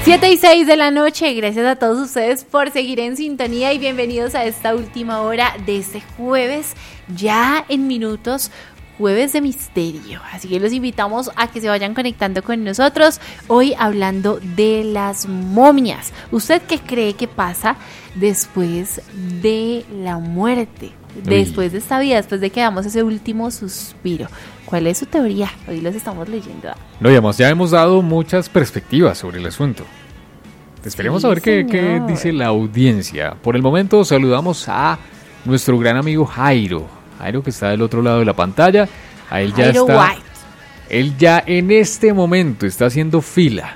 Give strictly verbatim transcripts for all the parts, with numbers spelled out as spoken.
siete y seis de la noche, gracias a todos ustedes por seguir en sintonía y bienvenidos a esta última hora de este jueves, ya en minutos, jueves de misterio. Así que los invitamos a que se vayan conectando con nosotros, hoy hablando de las momias. ¿Usted qué cree que pasa después de la muerte? Después de esta vida, después de que damos ese último suspiro. ¿Cuál es su teoría? Hoy los estamos leyendo. No, digamos, ya hemos dado muchas perspectivas sobre el asunto. Esperemos sí, a ver qué, qué dice la audiencia. Por el momento saludamos a nuestro gran amigo Jairo. Jairo que está del otro lado de la pantalla. A él ya Jairo está. White. Él ya en este momento está haciendo fila.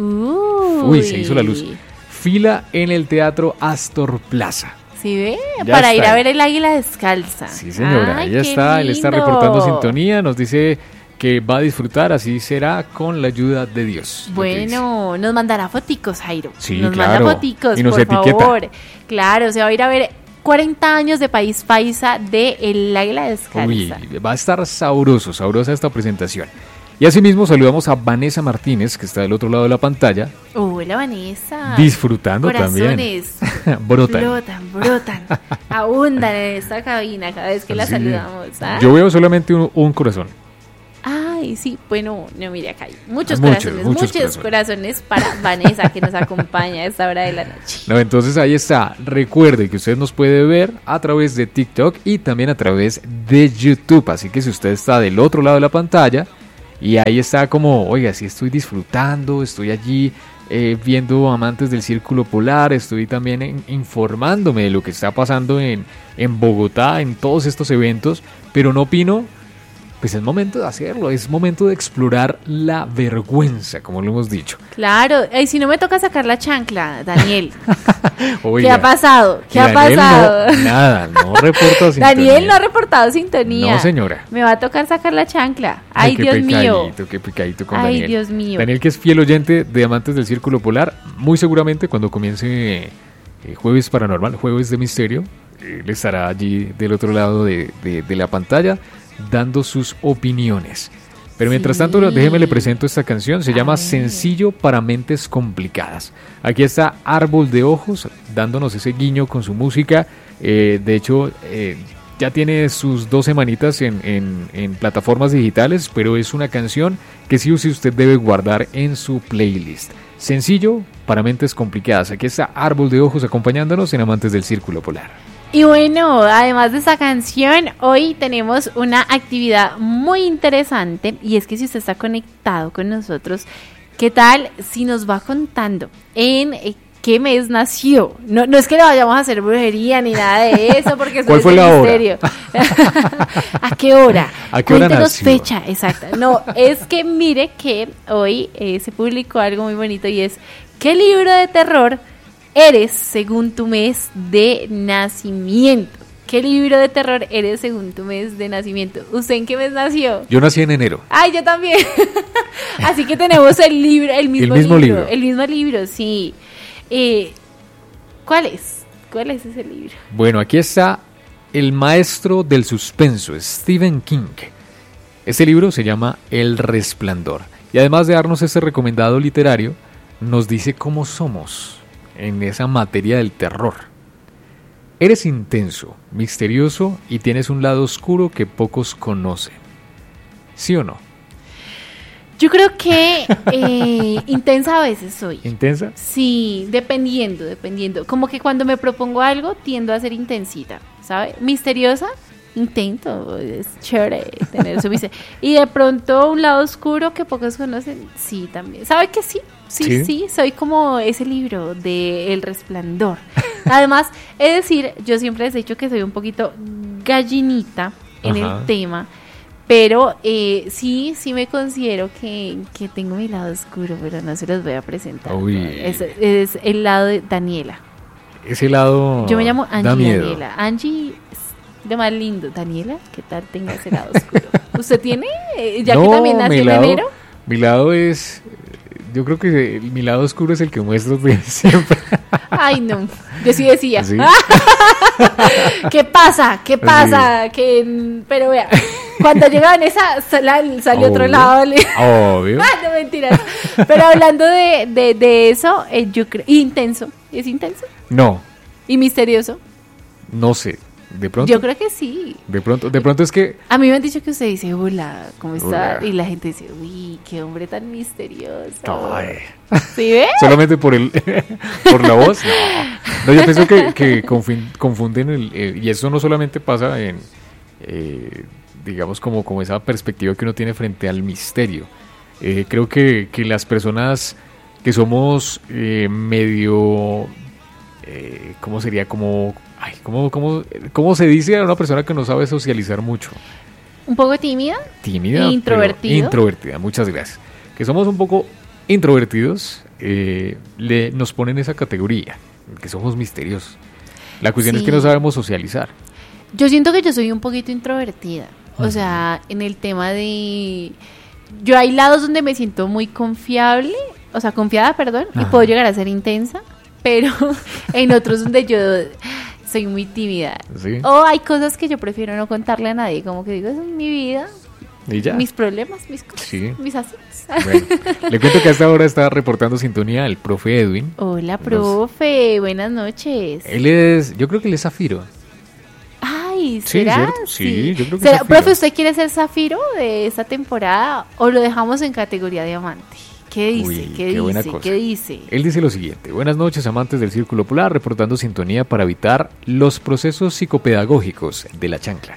Uy, Uy, se hizo la luz. Fila en el Teatro Astor Plaza. ¿Sí ve? Ya Para está. ir a ver el águila descalza. Sí, señora, Ay, ahí ya qué está, lindo. él está reportando sintonía, nos dice que va a disfrutar, así será con la ayuda de Dios. Bueno, nos mandará foticos, Jairo. Sí, nos claro. manda foticos, Y nos por etiqueta. favor. Claro, se va a ir a ver cuarenta años de País Paisa de El Águila Descalza. Uy, va a estar sabroso, sabrosa esta presentación. Y asimismo saludamos a Vanessa Martínez, que está del otro lado de la pantalla. Hola, Vanessa. Disfrutando Corazones también. Brotan. Brotan, brotan. Abundan en esta cabina cada vez que la Sí. saludamos. ¿Ah? Yo veo solamente un, un corazón. Ay, sí, bueno, no, mire acá hay muchos, Muchos, corazones, muchos muchos, corazones. corazones para Vanessa que nos acompaña a esta hora de la noche. No, entonces ahí está. Recuerde que usted nos puede ver a través de TikTok y también a través de YouTube. Así que si usted está del otro lado de la pantalla y ahí está como, oiga, sí estoy disfrutando, estoy allí eh, viendo Amantes del Círculo Polar, estoy también en, informándome de lo que está pasando en, en Bogotá, en todos estos eventos, pero no opino. Pues es momento de hacerlo, es momento de explorar la vergüenza, como lo hemos dicho. Claro, y si no me toca sacar la chancla, Daniel. Oiga, ¿Qué ha pasado? ¿Qué ha Daniel pasado? No, nada, no reporta sintonía. Daniel no ha reportado sintonía. No, señora. Me va a tocar sacar la chancla. Ay, qué Dios mío. picadito, qué picadito con Ay, Daniel. Dios mío. Daniel, que es fiel oyente de Amantes del Círculo Polar, muy seguramente cuando comience eh, Jueves Paranormal, Jueves de Misterio, él estará allí del otro lado de, de, de la pantalla dando sus opiniones. Pero mientras Sí. tanto, déjeme le presento esta canción, se A llama ver. Sencillo para Mentes Complicadas. Aquí está Árbol de Ojos dándonos ese guiño con su música. Eh, de hecho, eh, ya tiene sus dos semanitas en, en, en plataformas digitales, pero es una canción que sí o sí usted debe guardar en su playlist. Sencillo para Mentes Complicadas. Aquí está Árbol de Ojos acompañándonos en Amantes del Círculo Polar. Y bueno, además de esta canción, hoy tenemos una actividad muy interesante y es que si usted está conectado con nosotros, ¿qué tal si nos va contando en eh, qué mes nació? No, no es que le vayamos a hacer brujería ni nada de eso, porque eso ¿Cuál es fue un la hora? misterio. ¿A qué hora? ¿A qué hora Cuéntenos nació? fecha exacta. No, es que mire que hoy eh, se publicó algo muy bonito y es ¿qué libro de terror eres según tu mes de nacimiento? ¿Qué libro de terror eres según tu mes de nacimiento? ¿Usted en qué mes nació? Yo nací en enero. Ay, yo también. Así que tenemos el libro, el mismo, El mismo libro, libro. el mismo libro, sí. Eh, ¿Cuál es? ¿Cuál es ese libro? Bueno, aquí está el maestro del suspenso, Stephen King. Este libro se llama El Resplandor. Y además de darnos este recomendado literario, nos dice cómo somos en esa materia del terror. Eres intenso, misterioso y tienes un lado oscuro que pocos conocen. ¿Sí o no? Yo creo que eh, intensa a veces soy. ¿Intensa? Sí, dependiendo, dependiendo. Como que cuando me propongo algo, tiendo a ser intensita, ¿sabe? Misteriosa, intento, es chévere tener eso. Y de pronto un lado oscuro que pocos conocen, sí, también. ¿Sabe que sí? Sí, sí, ¿Sí? soy como ese libro de El Resplandor. Además, es decir, yo siempre les he dicho que soy un poquito gallinita en Ajá. el tema, pero eh, sí, sí me considero que, que tengo mi lado oscuro, pero no se los voy a presentar. Uy. Es, es el lado de Daniela. Ese lado Yo me llamo da Angie miedo. Daniela. Angie es lo más lindo. Daniela, ¿qué tal tenga ese lado oscuro? ¿Usted tiene? Eh, Ya que No, también nació mi en lado- enero. Mi lado es... Yo creo que mi lado oscuro es el que muestro desde siempre. Ay, no. Yo sí decía. ¿Sí? ¿Qué pasa? ¿Qué pasa? Que, pero vea. Cuando llega Vanessa, sal- sale Obvio. otro lado. le- Obvio. Ah, no, mentiras. Pero hablando de, de, de eso, eh, yo creo... Intenso. ¿Es intenso? No, ¿Y misterioso? no sé. De pronto, Yo creo que sí. de pronto, de pronto es que A mí me han dicho que usted dice, hola, ¿cómo está? Hola. Y la gente dice, uy, qué hombre tan misterioso. Ay, ¿Sí ve? solamente por el por la voz. No, no yo pienso que, que confin- confunden el, el- y eso no solamente pasa en eh, digamos como, como esa perspectiva que uno tiene frente al misterio. Eh, creo que, que las personas que somos eh, medio eh, ¿cómo sería? Como ay, ¿cómo, cómo, ¿cómo se dice a una persona que no sabe socializar mucho? Un poco tímida. Tímida, pero Introvertido. introvertida, muchas gracias. Que somos un poco introvertidos, eh, le, nos ponen esa categoría, que somos misteriosos. La cuestión Sí. es que no sabemos socializar. Yo siento que yo soy un poquito introvertida. O sea, en el tema de... Yo hay lados donde me siento muy confiable, o sea, confiada, perdón, y Ajá. puedo llegar a ser intensa, pero en otros donde yo soy muy tímida. ¿Sí? O hay cosas que yo prefiero no contarle a nadie, como que digo, eso es mi vida, ¿Y ya? mis problemas, mis cosas, Sí. mis asuntos. Bueno, le cuento que hasta ahora está reportando sintonía el profe Edwin. Hola, profe, buenas noches. Él es, yo creo que él es Zafiro. Ay, Sí, ¿será? ¿cierto? Sí, yo creo que ¿Será? Zafiro. Profe, ¿usted quiere ser Zafiro de esta temporada o lo dejamos en categoría diamante? ¿Qué dice? Uy, ¿Qué, qué buena dice? cosa. ¿Qué dice? Él dice lo siguiente: buenas noches, amantes del Círculo Polar, reportando sintonía para evitar los procesos psicopedagógicos de la chancla.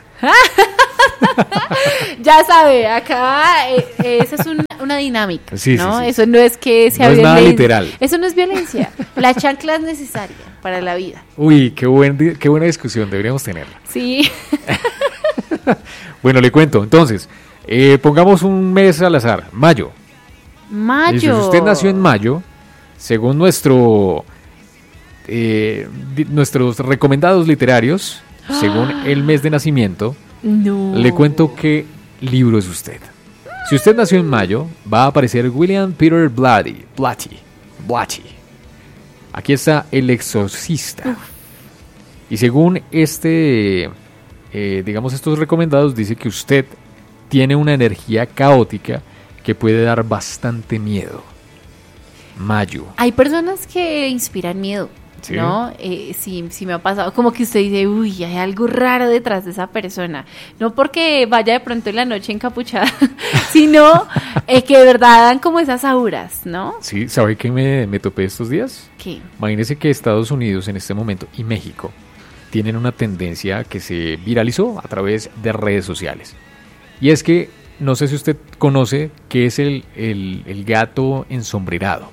Ya sabe, acá eh, eh, esa es una, una dinámica, Sí, ¿no? sí, sí. Eso no es que sea No es nada violen- literal. Eso no es violencia. La chancla es necesaria para la vida. Uy, qué, buen, di- qué buena discusión, deberíamos tenerla. Sí. Bueno, le cuento, entonces, eh, pongamos un mes al azar, mayo. Mayo. Y si usted nació en mayo, según nuestro, eh, di- nuestros recomendados literarios, según el mes de nacimiento, No. le cuento qué libro es usted. Si usted nació en mayo, va a aparecer William Peter Blatty. Blatty. Blatty. Aquí está El Exorcista. Y según este, eh, digamos estos recomendados, dice que usted tiene una energía caótica que puede dar bastante miedo. Mayo. Hay personas que inspiran miedo, Sí. ¿no? Eh, sí, sí me ha pasado. Como que usted dice, uy, hay algo raro detrás de esa persona. No porque vaya de pronto en la noche encapuchada, sino eh, que de verdad dan como esas auras, ¿no? Sí, ¿sabe qué me, me topé estos días? ¿Qué? Imagínese que Estados Unidos en este momento y México tienen una tendencia que se viralizó a través de redes sociales. Y es que, no sé si usted conoce qué es el, el, el gato ensombrerado.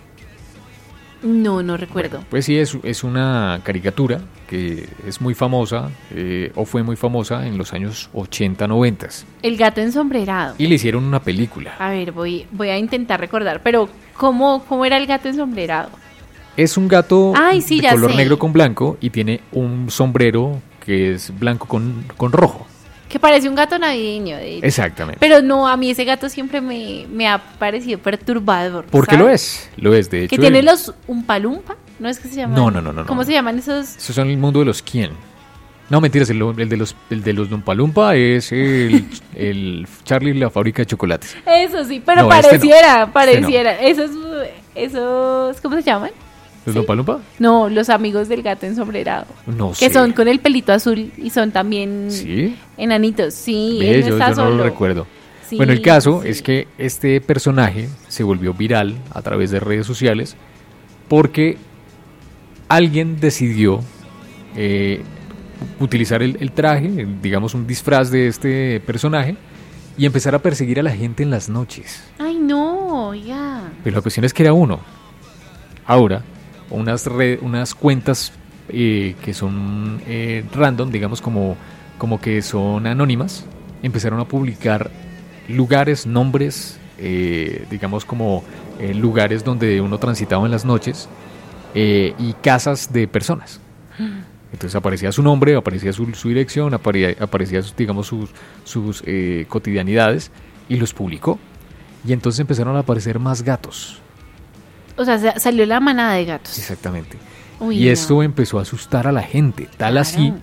No, no recuerdo. Pues sí, es, es una caricatura que es muy famosa, eh, o fue muy famosa en los años ochenta, noventa. El gato ensombrerado. Y le hicieron una película. A ver, voy, voy a intentar recordar, pero ¿cómo, cómo era el gato ensombrerado? Es un gato Ay, sí, de ya color sé. negro con blanco y tiene un sombrero que es blanco con, con rojo. Que parece un gato navideño, de hecho. Exactamente. Pero no, a mí ese gato siempre me, me ha parecido perturbador. Porque ¿sabe? lo es, lo es, de hecho. Que tiene el- los umpalumpa, ¿no es que se llaman? No, no, no, no, ¿Cómo no. se llaman esos? Esos son el mundo de los quién. No, mentiras, el, el de los el de los Lumpa Lumpa es el, el Charlie y la fábrica de chocolates. Eso sí, pero No, este no. pareciera, Este no. pareciera. Esos, esos, ¿cómo se llaman? ¿Los ¿Sí? Lumpa Lumpa? No, los amigos del gato ensombrerado. No Que sé. son con el pelito azul y son también Sí. enanitos. Sí, Ve, él no yo, está yo no solo. lo recuerdo. Sí, Bueno, el caso sí. es que este personaje se volvió viral a través de redes sociales porque alguien decidió eh, utilizar el, el traje, el- digamos un disfraz de este personaje, y empezar a perseguir a la gente en las noches. Ay, no, ya. Pero la cuestión es que era uno. Ahora, unas, re- unas cuentas eh, que son eh, random, digamos como, como que son anónimas, empezaron a publicar lugares, nombres, eh, digamos como eh, lugares donde uno transitaba en las noches, eh, y casas de personas. Entonces aparecía su nombre, aparecía su, su dirección, aparecía, aparecía sus, digamos sus, sus eh, cotidianidades, y los publicó. Y entonces empezaron a aparecer más gatos. O sea, sa- salió la manada de gatos. Exactamente. Uy, y no. esto empezó a asustar a la gente, tal Claro. así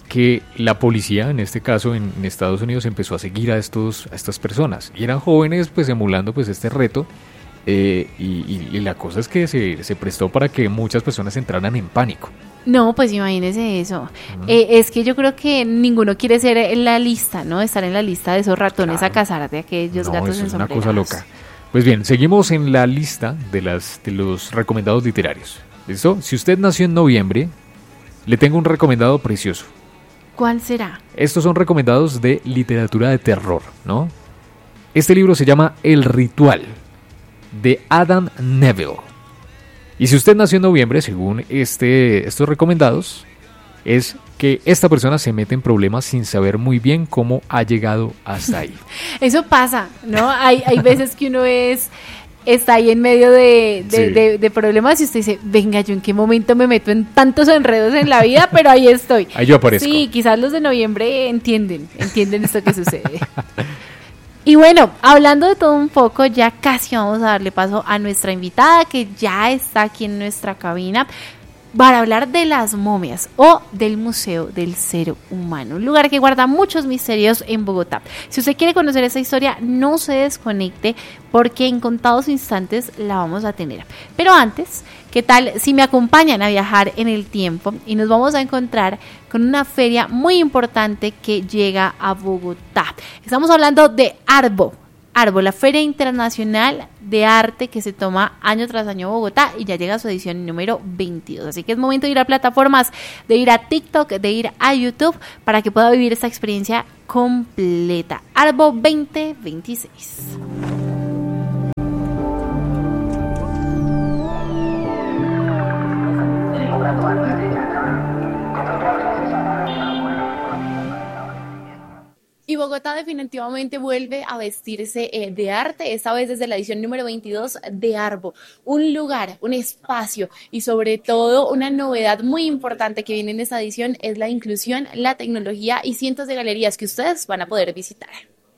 que la policía, en este caso en, en Estados Unidos, empezó a seguir a, estos, a estas personas. Y eran jóvenes pues emulando pues este reto. Eh, y, y, y la cosa es que se, se prestó para que muchas personas entraran en pánico. No, pues imagínese eso. Uh-huh. Eh, es que yo creo que ninguno quiere ser en la lista, ¿no? Estar en la lista de esos ratones claro. a cazar de aquellos no, gatos eso es una ensombrerados. Cosa loca. Pues bien, seguimos en la lista de, las, de los recomendados literarios. ¿Listo? Si usted nació en noviembre, le tengo un recomendado precioso. ¿Cuál será? Estos son recomendados de literatura de terror, ¿no? Este libro se llama El Ritual, de Adam Neville. Y si usted nació en noviembre, según este, estos recomendados, es que esta persona se mete en problemas sin saber muy bien cómo ha llegado hasta ahí. Eso pasa, ¿no? Hay, hay veces que uno es... está ahí en medio de, de, sí. de, de problemas y usted dice, venga, ¿yo en qué momento me meto en tantos enredos en la vida? Pero ahí estoy. Ahí yo aparezco. Sí, quizás los de noviembre entienden, entienden esto que sucede. Y bueno, hablando de todo un poco, ya casi vamos a darle paso a nuestra invitada que ya está aquí en nuestra cabina para hablar de las momias o del Museo del Ser Humano, un lugar que guarda muchos misterios en Bogotá. Si usted quiere conocer esa historia, no se desconecte porque en contados instantes la vamos a tener. Pero antes, ¿qué tal si me acompañan a viajar en el tiempo y nos vamos a encontrar con una feria muy importante que llega a Bogotá? Estamos hablando de Arbo. Arbo, la Feria Internacional de Arte que se toma año tras año en Bogotá y ya llega a su edición número veintidós. Así que es momento de ir a plataformas, de ir a TikTok, de ir a YouTube para que pueda vivir esta experiencia completa. Arbo veinte veintiséis. Y Bogotá definitivamente vuelve a vestirse eh, de arte, esta vez desde la edición número veintidós de Arbo. Un lugar, un espacio y sobre todo una novedad muy importante que viene en esta edición es la inclusión, la tecnología y cientos de galerías que ustedes van a poder visitar.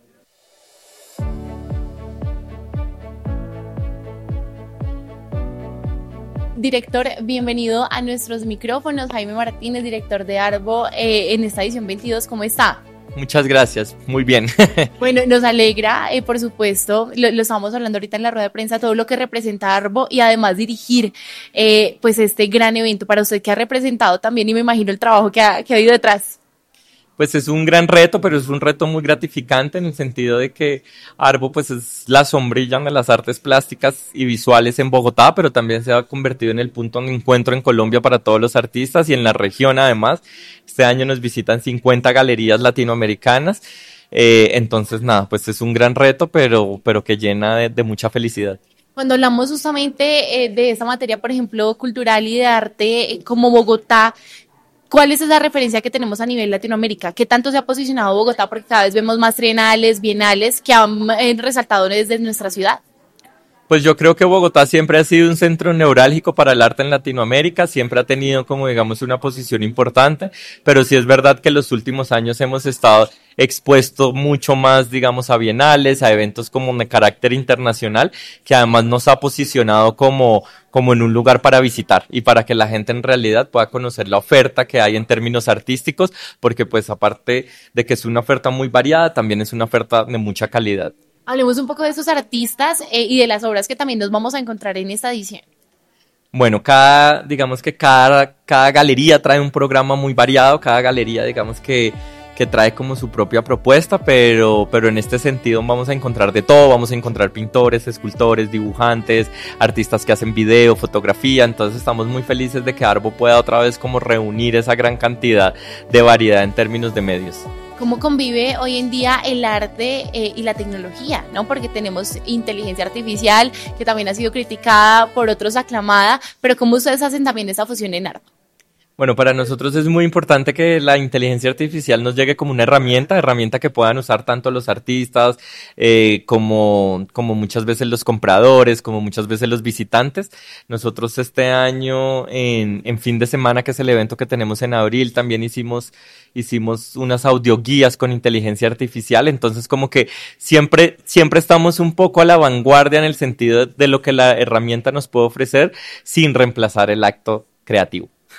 Director, bienvenido a nuestros micrófonos. Jaime Martínez, director de Arbo, eh, en esta edición veintidós, ¿cómo está? Muchas gracias, muy bien. Bueno, nos alegra, eh, por supuesto, lo, lo estábamos hablando ahorita en la rueda de prensa, todo lo que representa Arbo y además dirigir eh, pues este gran evento para usted que ha representado también y me imagino el trabajo que ha, que ha habido detrás. Pues es un gran reto, pero es un reto muy gratificante en el sentido de que Arbo pues es la sombrilla de las artes plásticas y visuales en Bogotá, pero también se ha convertido en el punto de encuentro en Colombia para todos los artistas y en la región además. Este año nos visitan cincuenta galerías latinoamericanas, eh, entonces nada, pues es un gran reto, pero, pero que llena de, de mucha felicidad. Cuando hablamos justamente eh, de esta materia, por ejemplo, cultural y de arte, eh, como Bogotá, ¿cuál es esa referencia que tenemos a nivel Latinoamérica? ¿Qué tanto se ha posicionado Bogotá? Porque cada vez vemos más trienales, bienales que han eh, resaltado desde nuestra ciudad. Pues yo creo que Bogotá siempre ha sido un centro neurálgico para el arte en Latinoamérica, siempre ha tenido como digamos una posición importante, pero sí es verdad que en los últimos años hemos estado expuestos mucho más digamos a bienales, a eventos como de carácter internacional, que además nos ha posicionado como, como en un lugar para visitar y para que la gente en realidad pueda conocer la oferta que hay en términos artísticos, porque pues aparte de que es una oferta muy variada, también es una oferta de mucha calidad. Hablemos un poco de esos artistas eh, y de las obras que también nos vamos a encontrar en esta edición. Bueno, cada, digamos que cada, cada galería trae un programa muy variado, cada galería digamos que, que trae como su propia propuesta, pero, pero en este sentido vamos a encontrar de todo, vamos a encontrar pintores, escultores, dibujantes, artistas que hacen video, fotografía, entonces estamos muy felices de que Arbo pueda otra vez como reunir esa gran cantidad de variedad en términos de medios. ¿Cómo convive hoy en día el arte eh, y la tecnología? ¿No? Porque tenemos inteligencia artificial que también ha sido criticada, por otros aclamada, pero ¿cómo ustedes hacen también esa fusión en Arbo? Bueno, para nosotros es muy importante que la inteligencia artificial nos llegue como una herramienta, herramienta que puedan usar tanto los artistas eh, como, como muchas veces los compradores, como muchas veces los visitantes. Nosotros este año, en, en fin de semana, que es el evento que tenemos en abril, también hicimos, hicimos unas audioguías con inteligencia artificial, entonces como que siempre, siempre estamos un poco a la vanguardia en el sentido de lo que la herramienta nos puede ofrecer sin reemplazar el acto creativo.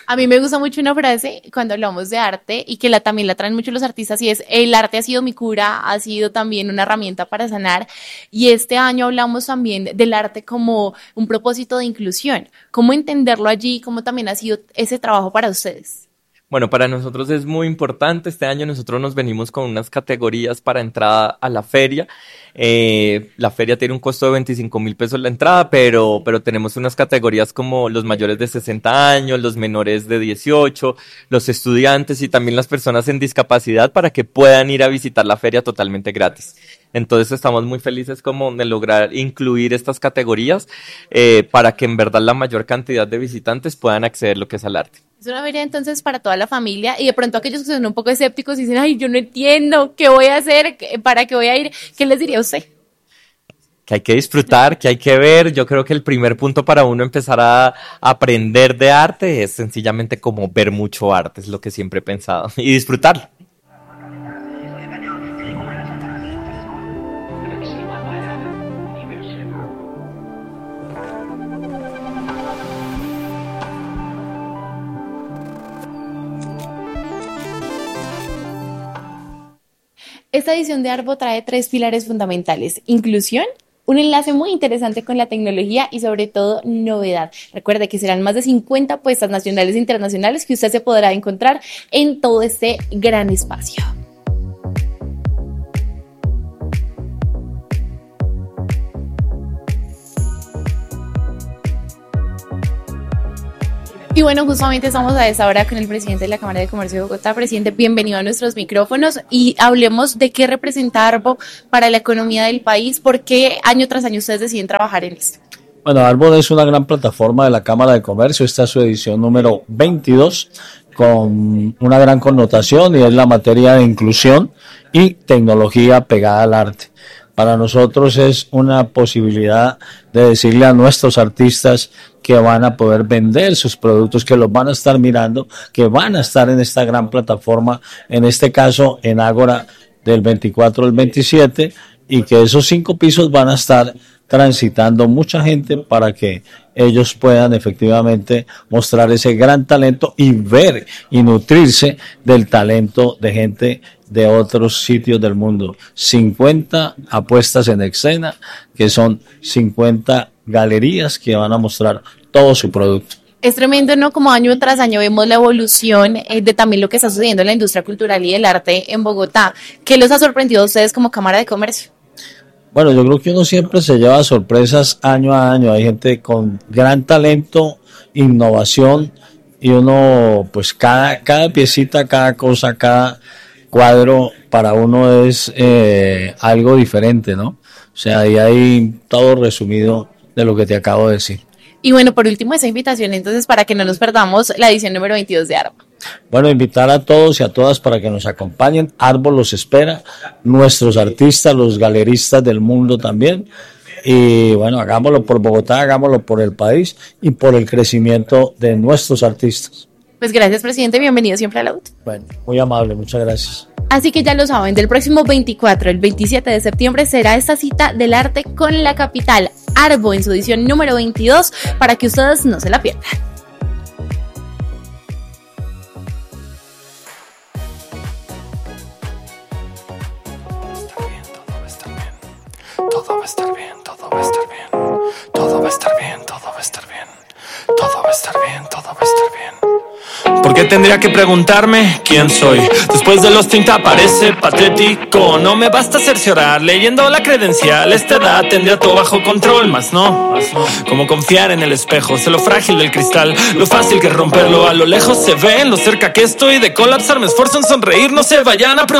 A mí me gusta mucho una frase cuando hablamos de arte y que la, también la traen mucho los artistas y es: el arte ha sido mi cura, ha sido también una herramienta para sanar. Y este año hablamos también del arte como un propósito de inclusión. ¿Cómo entenderlo allí? ¿Cómo también ha sido ese trabajo para ustedes? Bueno, para nosotros es muy importante. Este año nosotros nos venimos con unas categorías para entrada a la feria. Eh, la feria tiene un costo de veinticinco mil pesos la entrada, pero, pero tenemos unas categorías como los mayores de sesenta años, los menores de dieciocho, los estudiantes y también las personas en discapacidad para que puedan ir a visitar la feria totalmente gratis. Entonces estamos muy felices como de lograr incluir estas categorías eh, para que en verdad la mayor cantidad de visitantes puedan acceder a lo que es al arte. Es una feria entonces para toda la familia y de pronto aquellos que son un poco escépticos dicen: ay, yo no entiendo, ¿qué voy a hacer? ¿Para qué voy a ir? ¿Qué les diría usted? Que hay que disfrutar, que hay que ver. Yo creo que el primer punto para uno empezar a aprender de arte es sencillamente como ver mucho arte, es lo que siempre he pensado, y disfrutarlo. Esta edición de Arbo trae tres pilares fundamentales: inclusión, un enlace muy interesante con la tecnología y sobre todo novedad. Recuerde que serán más de cincuenta apuestas nacionales e internacionales que usted se podrá encontrar en todo este gran espacio. Y bueno, justamente estamos a esta hora con el presidente de la Cámara de Comercio de Bogotá. Presidente, bienvenido a nuestros micrófonos y hablemos de qué representa Arbo para la economía del país. ¿Por qué año tras año ustedes deciden trabajar en esto? Bueno, Arbo es una gran plataforma de la Cámara de Comercio. Esta es su edición número veintidós con una gran connotación y es la materia de inclusión y tecnología pegada al arte. Para nosotros es una posibilidad de decirle a nuestros artistas que van a poder vender sus productos, que los van a estar mirando, que van a estar en esta gran plataforma, en este caso en Ágora del veinticuatro al veintisiete, y que esos cinco pisos van a estar transitando mucha gente para que ellos puedan efectivamente mostrar ese gran talento y ver y nutrirse del talento de gente de otros sitios del mundo. cincuenta apuestas en escena, que son cincuenta galerías que van a mostrar todo su producto. Es tremendo, ¿no? Como año tras año vemos la evolución eh, de también lo que está sucediendo en la industria cultural y del arte en Bogotá. ¿Qué los ha sorprendido a ustedes como Cámara de Comercio? Bueno, yo creo que uno siempre se lleva sorpresas año a año. Hay gente con gran talento, innovación, y uno, pues cada, cada piecita, cada cosa, cada cuadro para uno es eh, algo diferente, ¿no? O sea, ahí hay todo resumido de lo que te acabo de decir. Y bueno, por último, esa invitación entonces para que no nos perdamos la edición número veintidós de Arbo. Bueno, invitar a todos y a todas para que nos acompañen. Arbo los espera, nuestros artistas, los galeristas del mundo también. Y bueno, hagámoslo por Bogotá, hagámoslo por el país y por el crecimiento de nuestros artistas. Pues gracias, presidente, bienvenido siempre a la U T. Bueno, muy amable, muchas gracias. Así que ya lo saben, del próximo veinticuatro al veintisiete de septiembre será esta cita del arte con la capital, Arbo en su edición número veintidós, para que ustedes no se la pierdan. Todo va a estar bien, todo va a estar bien, todo va a estar bien, todo va a estar bien, todo va a estar bien, todo va a estar bien. ¿Por qué tendría que preguntarme quién soy? Después de los treinta parece patético. No me basta cerciorar leyendo la credencial. Esta edad tendría todo bajo control, más no, como confiar en el espejo. Sé lo frágil del cristal, lo fácil que es romperlo. A lo lejos se ve, lo cerca que estoy de colapsar. Me esfuerzo en sonreír, no se vayan a preocupar.